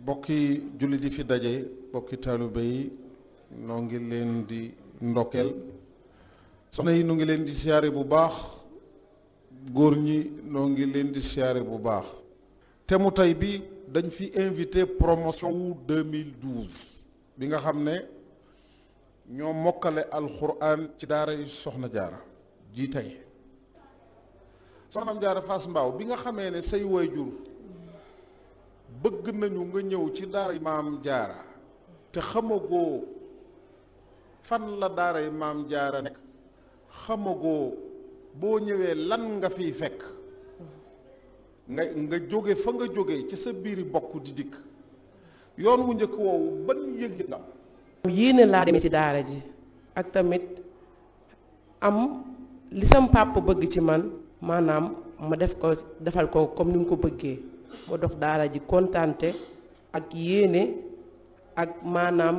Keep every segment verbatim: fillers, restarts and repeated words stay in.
bokki jullit yi fi daje bokki taalibe yi noo ngi leen di ndokkeel soxna yi noo ngi leen di siyaare bu baax góor ñi noo ngi leen di siyaare bu baax te mu tey bi dañ fi invité promotion wu deux mille douze bi nga xam ne ñoo mokkale alxuraan ci daara yi soxna jaara ji tey soxnaam jaara Fass Mbao bi nga xamee ne say waajur bëgg nañu nga ñëw ci daara yi maam jaara te xamagoo fan la daara yi maam jaara nekk xamagoo boo ñëwee lan nga fiy fekk nga nga jóge fa nga jóge ci sa biiri bokk di dikk yoon wu njëkk woowu ban yëg ndam yéene laa demee ci daara ji ak tamit am li sam papa bëgg ci man maanaam ma def ko defal ko comme ni mu ko bëggee ma dox daara ji kontaante ak yéene ak maanaam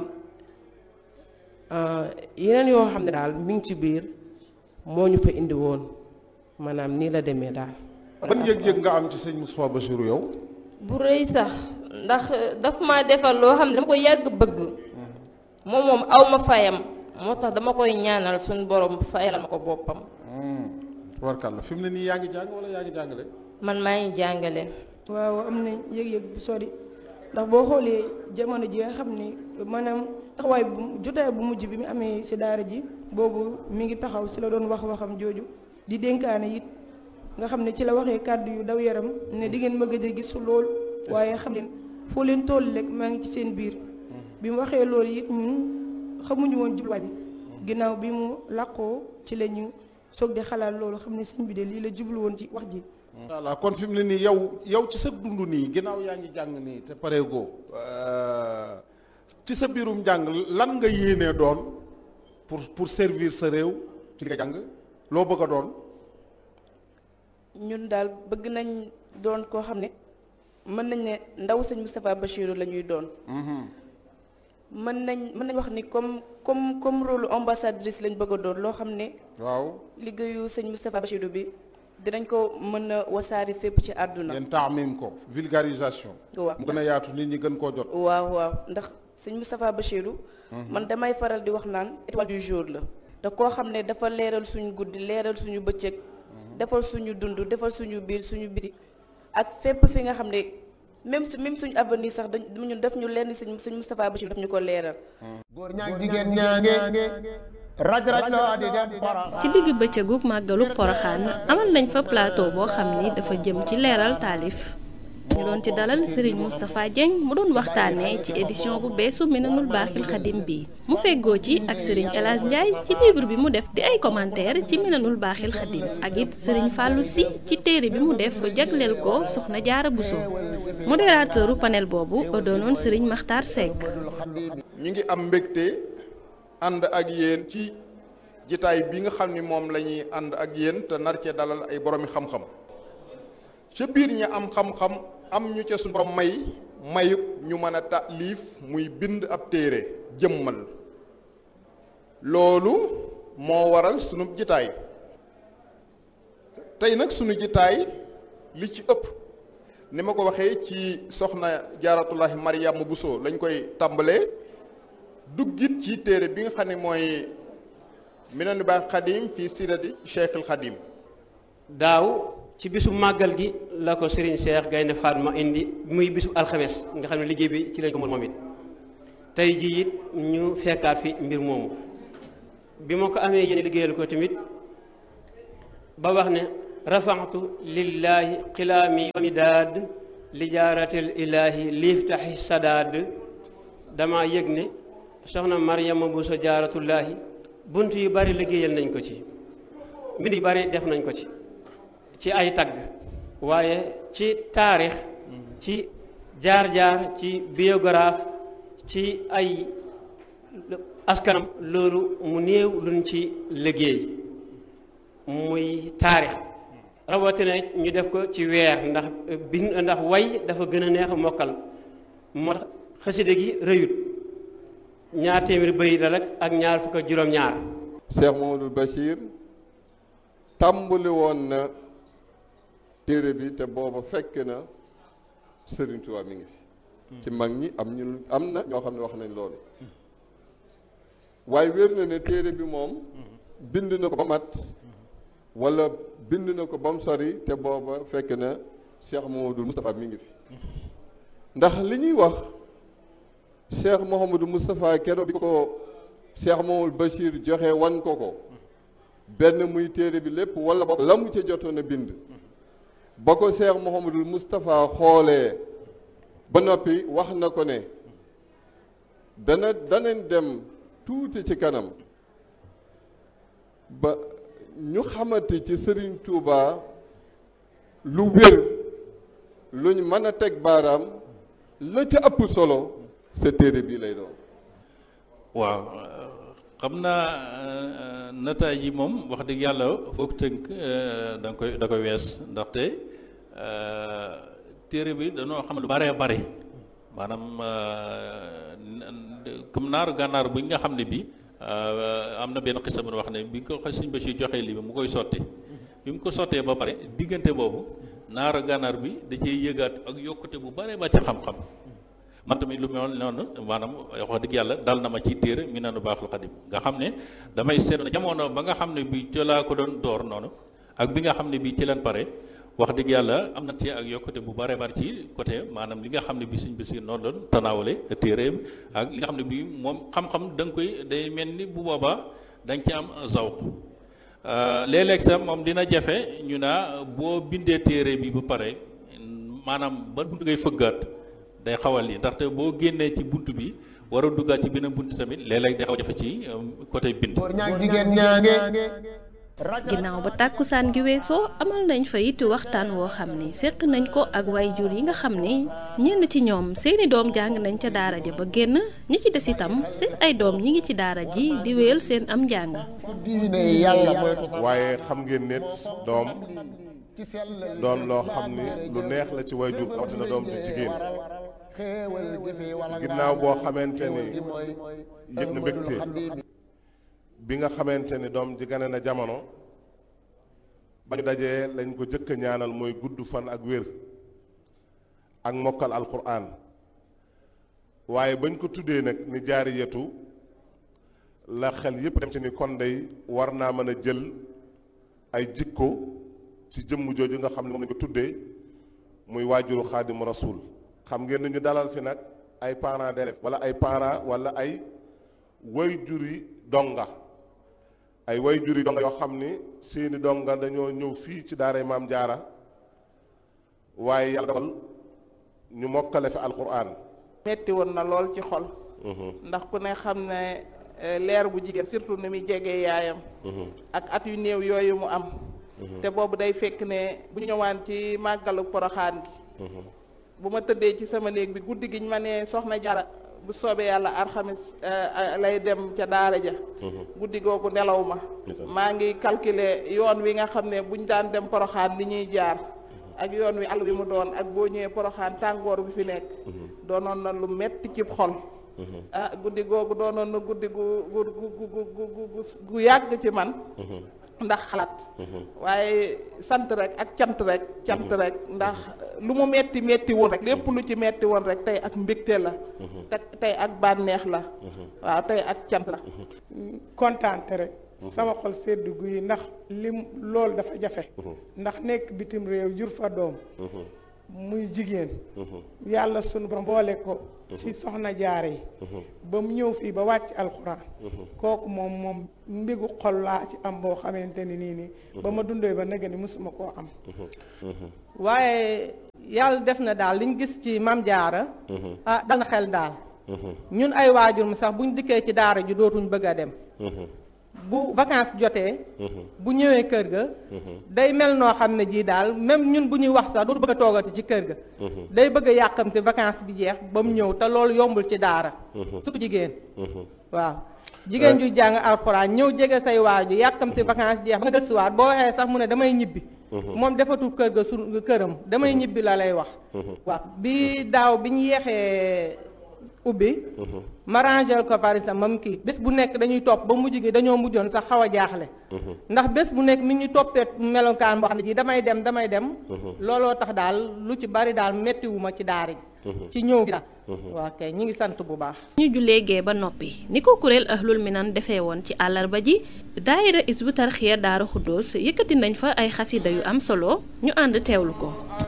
yeneen yoo xam ne daal mi ngi ci biir moo ñu fa indi woon maanaam nii la demee daal. ban yëg-yëg nga am ci sëñ Moustapha Bassirou yow. bu rëy sax ndax daf ma defal loo xam ne dama ko yàgg bëgg moom moom aw ma fayam moo tax dama koy ñaanal suñu borom fayal ma ko boppam. warkal fi mu ne nii yaa ngi jàng wala yaa ngi jàngale. man maa ngi jàngale. waaw am na yëg-yëg bu sori ndax boo xoolee jamono ji nga xam ne maanaam taxawaay bu jotaay bu mujj bi mu amee si daara ji boobu mi ngi taxaw si la doon wax waxam jooju di dénkaane it nga xam ne ci la waxee kàddu yu daw yaram ne di ngeen ma gëj a gis lool waaye xam leen foo leen toll rek maa ngi ci seen biir bi mu waxee loolu it ñun xamuñu woon jubluwaay bi ginnaaw bi mu làqoo ci la ñu soog di xalaat loolu xam ne sëñ bi de lii la jublu woon ci wax ji. voilà kon fi mu ne nii yow yow ci sa dund nii ginnaaw yaa ngi jàng nii te pareegoo ci sa biirum jàng lan nga yéenee doon pour pour servir sa réew ci nga jàng loo bëgg a doon. ñun daal bëgg nañ doon koo xam ne mën nañ ne ndaw sëñ Moustapha Bassirou la ñuy doon. mën nañ mën nañ wax ni comme comme comme rôle ambassadrice lañ bëgg a doon loo xam ne. waaw liggéeyu sëñ Moustapha Bassirou bi. dinañ ko mën a wasaari fépp ci àdduna. ngeen taamim ko vulgarisation. waaw mu gën a yaatu nit ñi gën koo jot. waaw waaw ndax sëñ Moustapha Bassirou. man damay faral di wax naan étoile du jour la. te koo xam ne dafa leeral suñu guddi leeral suñu bëccëg. defal suñu dund defal suñu biir suñu biti. ak fépp fi nga xam ne même su même suñu avenir sax dañ ñun def ñu lenn sëñ sëñ Moustapha Bassirou daf ñu ko leeral. góor ñaag jigéen ñaange. raj raj loo di dem Porokhane. ci digg bëccëgu màggalu Porokhane amal nañ fa plateau boo xam ni dafa jëm ci leeral taalif ñu doon ci dalal Serigne Moustapha Dieng mu doon waxtaanee ci édition bu beesu Minanul Baaxil Xadim bi mu feggoo ci ak Serigne El Hadj Ndiaye ci livre bi mu def di ay commentaire ci Minanul Baaxil Xadim ak it Serigne Fallou Sy ci téere bi mu def jagleel ko Soxna Jaara Bousso modérateuru panel boobu doonoon Serigne Makhtar Seck. ñu ngi am mbégte. ànd ak yéen ci jitaay bi nga xam ni moom la ñuy ànd ak yéen te nar cee dalal ay boroomi xam-xam ca biir ñi am xam-xam am ñu ca suñu borom may mayub ñu mën a taalif muy bind ab téere jëmmal loolu moo waral sunu jitaay tey nag sunu jitaay li ci ëpp ni ma ko waxee ci soxna jaaratullahi Mariama Bousso lañ koy tàmbalee duggit ci téere bi nga xam ne mooy Minanul Baaxil Xadim fii sirati Cheikhul Xadim. daaw ci bisu màggal gi la ko Serigne Cheikh Gaynde Fatma indi muy bisu alxames nga xam ne liggéey bi ci lañ ko moom it tey jii it ñu fekkaat fi mbir moomu bi ma ko amee yéen liggéeyal ko tamit ba wax ne rafaxtu lillahi xilaami midaad li jaaratil ilaahi liiftaxi sadaad dama yëg ne soxna Mariama Bousso jaaratullaahi bunt yu bari liggéeyal nañ ko ci mbind yu bari def nañ ko ci ci ay tagg waaye ci taarix ci jaar-jaar ci biographe ci ay askanam loolu mu néew luñ ci liggéey muy taarix rawatina ñu def ko ci weer ndax bind ndax way dafa gën a neex mokkal moo tax xasida gi rëyut ñaar téeméeri bëri la rek ak ñaar fukk ak juróom-ñaar. Cheikh Mamadou Bachir tàmbali woon na téere bi te booba fekk na Serigne Touba mi ngi fi ci mag ñi am ñu am na ñoo xam ne wax nañ loolu waaye wér na ne téere bi moom bind na ko ba mat wala bind na ko ba mu sori te booba fekk na Cheikh Mouhamadou Moustapha mi ngi fi ndax li ñuy wax Cheikh Mouhamadou Moustapha keroog bi ko Cheikh Mouhamadou Bachir joxe wan ko ko benn muy téere bi lépp wala ba la mu ca jotoon a bind ba ko Cheikh Mouhamadou Moustapha xoolee ba noppi wax na ko ne dana danañ dem tuuti ci kanam ba ñu xamante ci Serigne Touba lu wér luñ mën a teg baaraam la ca ëpp solo sa téere bii lay doon. waaw xam naa nataay yi moom wax dëgg yàlla foog tënk da nga koy da koy wees ndaxte téere bi dañoo xam lu bare bare maanaam comme naaru gànnaar bu nga xam ne bi am na benn xisa bu wax ne bi ko Sëñ Bachir joxee lii bi mu koy sotti bi mu ko sottee ba pare diggante boobu naaru gànnaar bi da cee yëgaat ak yokkute bu bare ba ci xam-xam man tamit lu mel noonu maanaam wax dëgg yàlla dal na ma ci téere Minanul Baaxil Xadim nga xam ne damay seet jamono ba nga xam ne bi ci laa ko doon door noonu ak bi nga xam ne bi ci leen pare wax dëgg yàlla am na ci ak yokkute bu bare bare ci côté maanaam li nga xam ne bi Sëñ Basiir noonu doon tanaawale téere ak li nga xam ne bi moom xam-xam da nga koy day mel ni bu boobaa da nga ci am zawq léeg-léeg sax moom dina jafe ñu naa boo bindee téere bi bu pare maanaam ba bunt ngay fëggaat day xawal yi ndaxte boo génnee ci bunt bi war a duggaat ci beneen bunt tamit léeg-léeg day xaw a jafe ci côté bind. ginnaaw ba tàkkusaan gi weesoo amal nañ fa it waxtaan woo xam ni seq nañ ko ak waajur yi nga xam ni ñenn ci ñoom seeni doom jàng nañ ca daara ja ba génn ñi ci des itam seen ay doom ñi ngi ci daara ji di wéyal seen am njàng. waaye xam ngeen nit doom doon loo xam ni lu neex la ci waajur rawatina doom ju jigéen ginnaaw boo xamante ni yëg na mbégte bi nga xamante ni doom ji gane na jamono ba ñu dajee lañ ko jëkk ñaanal mooy gudd fan ak wér ak mokkal alquran waaye bañ ko tuddee nag ni jaariyatu la xel yépp dem ci ni kon day war naa mën a jël ay jikko ci jëmm jooju nga xam ne moom lañ ko tuddee muy waajuru xaadimu rasul xam ngeen ni ñu dalal fi nag ay parents d'élèves wala ay parents wala ay waajuri donga ay way juri donga yoo xam ni seeni donga dañoo ñëw fii ci daaray maam jaara waaye yàlla dogal ñu mokkale fi alquran metti woon na lool ci xol ndax ku ne xam ne leer bu jigéen surtout ni muy jegee yaayam ak at yu néew yooyu mu am te boobu day fekk ne bu ñu ñëwaan ci màggalu poroxaan gi bu ma tëddee ci sama néeg bi guddi gi ñu ma ne soxna Jaara bu soobee yàlla alxamis lay dem ca daara ja guddi googu nelaw ma maa ngi calculer yoon wi nga xam ne buñ daan dem poroxaan li ñuy jaar ak yoon wi àll bi mu doon ak boo ñëwee poroxaan tàngoor bi fi nekk doonoon na lu metti ci xol ah guddi googu doonoon na guddi gu gu gu gu gu yàgg ci man ndax xalaat waaye sant rek ak cant rek cant rek ndax lu mu metti metti woon rek lépp lu ci metti woon rek tey ak mbégte la te tey ak bànneex la waaw tey ak cant la kontaante rek sama xol seddu guy ndax lim loolu dafa jafe ndax nekk bitim réew jur fa doom muy jigéen yàlla sunu borom boole ko ci soxna jaare yi ba mu ñëw fii ba wàcc alxuraan kooku moom moom mbigu xol laa ci am boo xamante ni nii nii ba ma dundee ba nega ni mësuma koo am waaye yàlla def na daal liñ gis ci mam jaara ah dal na xel daal ñun ay waajur mu sax buñ dikkee ci daara ji dootuñ bëgg a dem bu vacances jotee bu ñëwee kër ga day mel noo xam ne jii daal même ñun bu ñuy wax sax dootu bëgg a toogati ci kër ga day bëgg a yàqamti vacances bi jeex ba mu ñëw te loolu yombul ci daara surtout jigéen waaw jigéen ju jàng alxuraan ñëw jege say waaju yàqamti vacances jeex ba nga gëstuwaat boo waxee sax mu ne damay ñibbi moom defatul kër ga su këram damay ñibbi la lay wax waaw bi daaw bi ñu yeexee ubbi ma rangel ko par exemple mam kii bés bu nekk dañuy topp ba mujj gi dañoo mujjoon sax xaw a jaaxle ndax bés bu nekk mi ñu toppee melokaan boo xam ne ji damay dem damay dem looloo tax daal lu ci bari daal mettiwuma ci daara ji ci ñëw gi daal waa kay ñi ngi sant bu baax ñu jullee gee ba noppi ni ko kuréel ahlul minan defee woon ci àllarba ji daayira Hizbut Tarqiyyah Daaru Xuddoos yëkkati nañ fa ay xasida yu am solo ñu ànd teewlu ko